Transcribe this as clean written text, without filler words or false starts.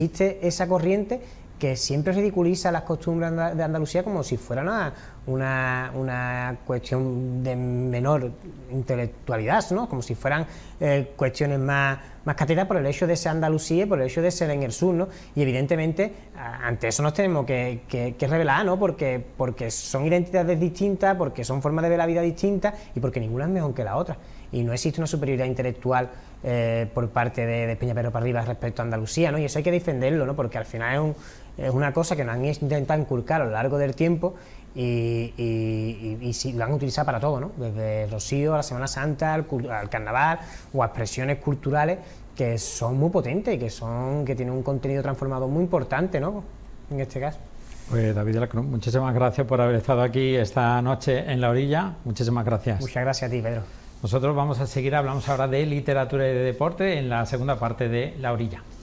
existe esa corriente que siempre ridiculiza las costumbres de Andalucía como si fuera una cuestión de menor intelectualidad, ¿no? Como si fueran cuestiones más catetas por el hecho de ser Andalucía y por el hecho de ser en el sur, ¿no? Y evidentemente ante eso nos tenemos que rebelar, ¿no? Porque son identidades distintas, porque son formas de ver la vida distintas y porque ninguna es mejor que la otra. Y no existe una superioridad intelectual por parte de Peñaperro para arriba respecto a Andalucía, ¿no? Y eso hay que defenderlo, ¿no? Porque al final es una cosa que nos han intentado inculcar a lo largo del tiempo y sí, lo han utilizado para todo, ¿no? Desde el Rocío a la Semana Santa, al Carnaval o a expresiones culturales que son muy potentes y que tienen un contenido transformador muy importante, ¿no? En este caso. Pues David de la Cruz, muchísimas gracias por haber estado aquí esta noche en La Orilla. Muchísimas gracias. Muchas gracias a ti, Pedro. Nosotros vamos a seguir, hablamos ahora de literatura y de deporte en la segunda parte de La Orilla.